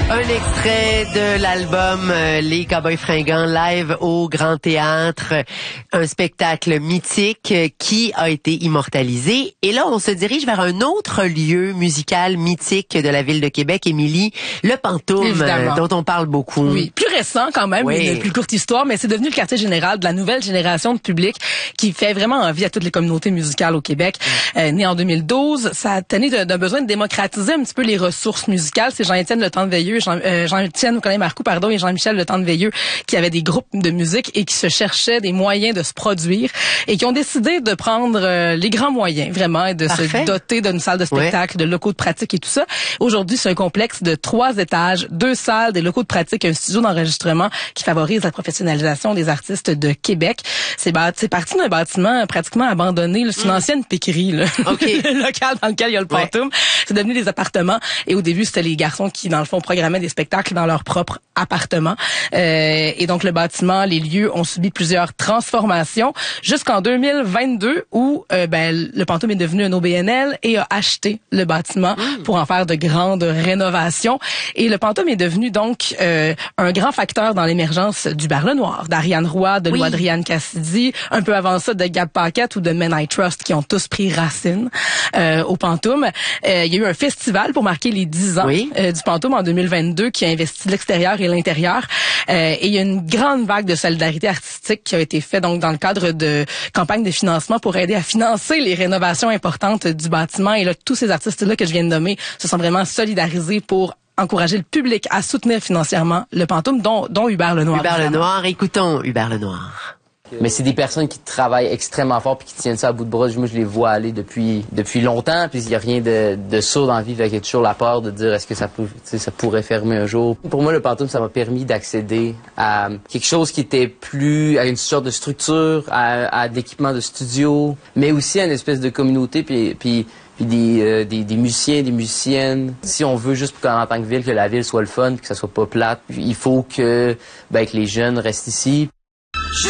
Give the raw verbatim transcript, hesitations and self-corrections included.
Un extrait de l'album euh, Les Cowboys Fringants live au Grand Théâtre, un spectacle mythique euh, qui a été immortalisé. Et là, on se dirige vers un autre lieu musical mythique de la ville de Québec, Émilie, le Pantoum, euh, dont on parle beaucoup. Oui, plus récent quand même, oui. Une plus courte histoire, mais c'est devenu le quartier général de la nouvelle génération de public qui fait vraiment envie à toutes les communautés musicales au Québec. Mm. Euh, né en deux mille douze, ça a tenu d'un besoin de démocratiser un petit peu les ressources musicales. C'est Jean-Étienne Le Temps-de-Veilleux, Jean, euh, Jean-Étienne Marcoux, pardon, et Jean-Michel Le Temps-de-Veilleux qui avaient des groupes de musique et qui se cherchaient des moyens de se produire et qui ont décidé de prendre euh, les grands moyens, vraiment, et de Parfait. se doter d'une salle de spectacle, ouais. de locaux de pratique et tout ça. Aujourd'hui, c'est un complexe de trois étages, deux salles, des locaux de pratique, un studio d'enregistrement qui favorise la professionnalisation des artistes de Québec. C'est parti d'un bâtiment pratiquement abandonné. C'est une mm. ancienne piquerie, là. Okay. Le local dans lequel il y a le Pantoum. Ouais. C'est devenu des appartements. Et au début, c'était les garçons qui, dans le fond, programmaient des spectacles dans leur propre appartement. Euh, et donc, le bâtiment, les lieux ont subi plusieurs transformations jusqu'en deux mille vingt-deux où euh, ben, le Pantoum est devenu un O B N L et a acheté le bâtiment mm. pour en faire de grandes rénovations. Et le Pantoum est devenu donc euh, un grand facteur dans l'émergence du Bar Le Noir, d'Ariane Roy, de oui. Louis-Adrienne Cassidy, un peu avant ça de Gab Paquette ou de Men I Trust qui ont tous pris racine euh, au Pantoum. Euh, il y a eu un festival pour marquer les dix ans oui. euh, du Pantoum en deux mille vingt-deux qui a investi l'extérieur et l'intérieur. Euh, et il y a une grande vague de solidarité artistique qui a été faite donc dans le cadre de campagnes de financement pour aider à financer les rénovations importantes du bâtiment. Et là, tous ces artistes-là que je viens de nommer se sont vraiment solidarisés pour encourager le public à soutenir financièrement le Pantoum, dont, dont Hubert Lenoir. Hubert Lenoir, écoutons Hubert Lenoir. Mais c'est des personnes qui travaillent extrêmement fort puis qui tiennent ça à bout de bras. Moi, je les vois aller depuis depuis longtemps, puis il y a rien de de sourd dans la vie, il y a toujours la peur de dire est-ce que ça peut, ça pourrait fermer un jour. Pour moi, le Pantoum, ça m'a permis d'accéder à quelque chose qui était plus à une sorte de structure, à, à de l'équipement de studio, mais aussi à une espèce de communauté, puis puis puis des, euh, des, des musiciens, des musiciennes. Si on veut juste en tant que ville que la ville soit le fun, puis que ça soit pas plate, il faut que, ben, que les jeunes restent ici.